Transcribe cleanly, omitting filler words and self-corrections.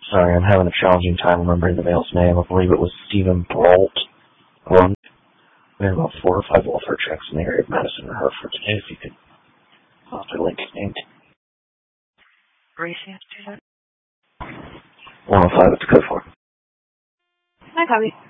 Sorry, I'm having a challenging time remembering the male's name. I believe it was Stephen Brault. We have about 4 or 5 welfare checks in the area of Madison or Hartford today, if you could possibly link his name. Gracie, 105, it's code 4. Hi, copy.